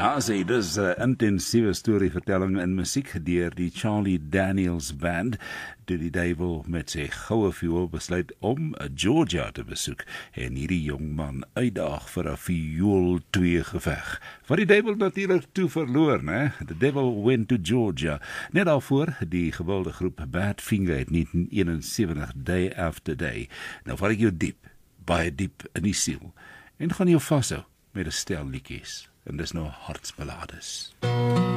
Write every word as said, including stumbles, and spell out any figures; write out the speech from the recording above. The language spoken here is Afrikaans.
Ja, sê, dis 'n intensiewe storievertelling in musiek deur die Charlie Daniels Band, toe die duiwel met sy goue viool besluit om Georgia te besoek en hierdie jong man uitdaag vir 'n viool twee geveg. Wat die duiwel natuurlik toe verloor, né? The Devil Went to Georgia. Net daarvoor die gewilde groep Badfinger het negentien eenensewentig Day After Day. Nou val ek jou diep, baie diep in die siel en gaan jou vashou met 'n stel liedjies. En dis nou hartsballades.